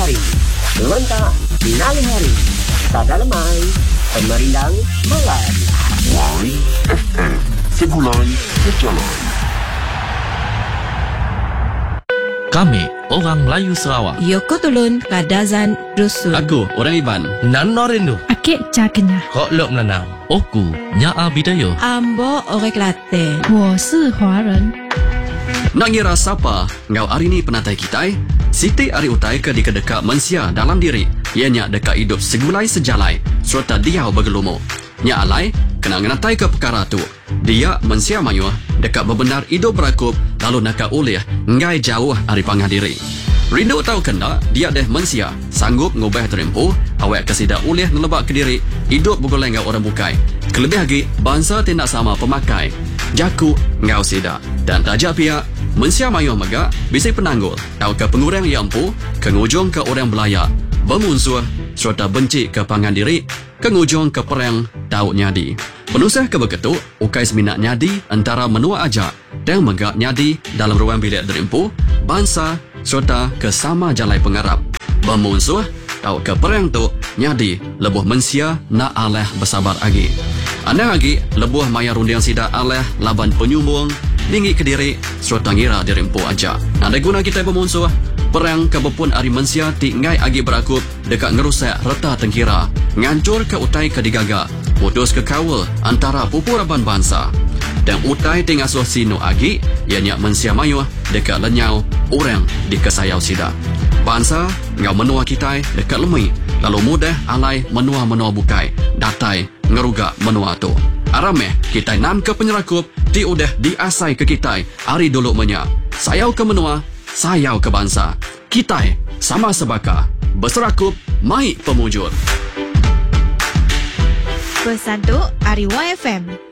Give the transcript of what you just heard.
hari, serentak finale hari. Tak lemai, pemerindang malam. YFM, Segulai Berjalan. Kami orang Melayu Sarawak. Yoko Tulun Kadazan Dusun. Aku orang Iban. Nan Norindu. Akik Cakenya. Kok Lok Melanau. Oku Nyaa Bidayo. Ambo Orang Kelate. 我是华人。 Nak ngira siapa ngau hari ni penatai kita? Siti ari utai ke di kedekak mensia dalam diri. Ianya dekat hidup segulai sejalai serta diau bergelumo. Nya alai kena ngenatai ke perkara tu. Dia mensia mayu dekat bebenar hidup berakup lalu nak ulih ngai jauh ari pangah diri. Rindu tahu kena dia deh mensia sanggup ngubah terempuh awak kesida ulih nelebak ke diri hidup bergoleng ngau orang bukai. Kelebih lagi bangsa tidak sama pemakai. Jaku ngau sida dan tajak pihak mensia mayu megak bisa penanggul tahu ke pengurang yang empu ke ngujung ke orang belaya bermusuh serta benci ke pangan diri ke ngujung ke perang tahu nyadi penusah ke beketuk ukai seminat nyadi antara menua ajak dan megak nyadi dalam ruang bilik derimpu bangsa serta ke sama jalai pengarap bermusuh tahu ke perang tu nyadi lebuh mensia nak aleh bersabar lagi anda lagi lebuh maya rundiang sida aleh laban penyumbung tinggi ke diri serta ngira dirimpu aja. Ada guna kita bermusuh perang kebepun ari mensia tingai agi berakup dekat ngerusak reta tengkira ngancur ke utai ke digaga putus ke kawal antara pupuraban bangsa dan utai tingasuh sino agi ianya mensia mayu dekat lenyau orang di kesayau sida bangsa ngau menua kita dekat lemui lalu mudah alai menua bukai datai ngeruga menua tu arameh kita nam ke penyerakup ti udah diasai ke kita hari dulu menya sayau ke menua sayau ke bangsa kita sama sebaka berserakup mai pemujur Bersatu Ari YFM.